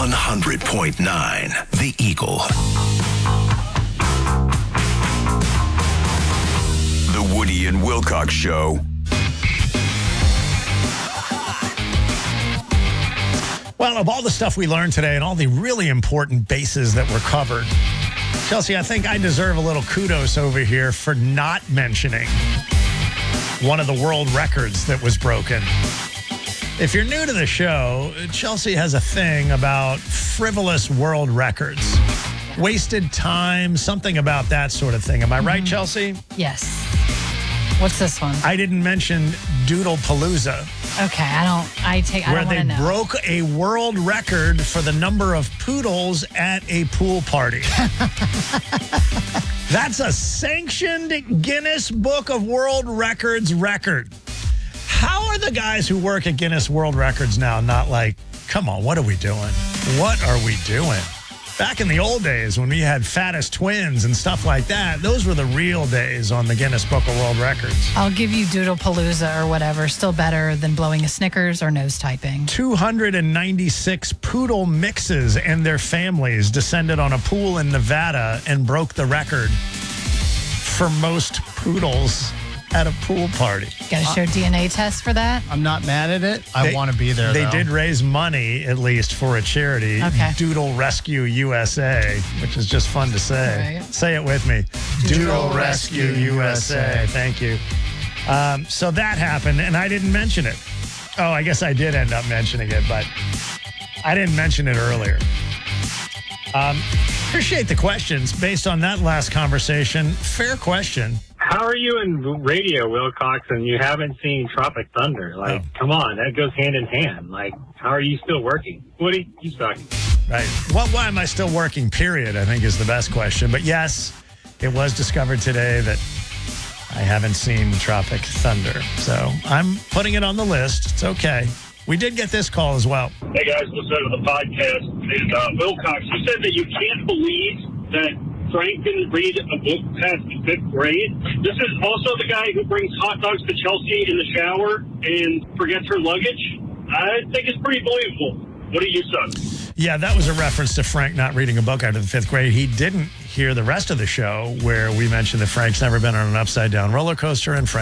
100.9 The Eagle. The Woody and Wilcox Show. Well, of all the stuff we learned today and all the really important bases that were covered, Chelsea, I think I deserve a little kudos over here for not mentioning one of the world records that was broken. If you're new to the show, Chelsea has a thing about frivolous world records. Wasted time, something about that sort of thing. Am I right, Chelsea? Yes. What's this one? I didn't mention Doodle Palooza. Okay, I don't where want they to know. broke a world record for the number of poodles at a pool party. That's a sanctioned Guinness Book of World Records record. How are the guys who work at Guinness World Records now not like, come on, what are we doing? What are we doing? Back in the old days when we had fattest twins and stuff like that, those were the real days on the Guinness Book of World Records. I'll give you Doodle Palooza or whatever. Still better than blowing a Snickers or nose typing. 296 poodle mixes and their families descended on a pool in Nevada and broke the record for most poodles at a pool party. Got to show DNA test for that? I'm not mad at it. I want to be there, They though. did raise money, at least, for a charity, Okay. Doodle Rescue USA, which is just fun to say. Right. Say it with me. Doodle Rescue USA. Thank you. So that happened, and I didn't mention it. Oh, I guess I did end up mentioning it, but I didn't mention it earlier. Appreciate the questions based on that last conversation. Fair question. How are you in radio, Wilcox, and you haven't seen Tropic Thunder? Like, come on, that goes hand in hand. Like, how are you still working? Woody, you suck. Right. Why am I still working, period, I think is the best question. But yes, it was discovered today that I haven't seen Tropic Thunder. So I'm putting it on the list. It's okay. We did get this call as well. Hey, guys, listen to the podcast. And Wilcox, you said that you can't believe that Frank didn't read a book past the 5th grade. This is also the guy who brings hot dogs to Chelsea in the shower and forgets her luggage. I think it's pretty believable. What do you say? Yeah, that was a reference to Frank not reading a book after the 5th grade. He didn't hear the rest of the show where we mentioned that Frank's never been on an upside-down roller coaster and Frank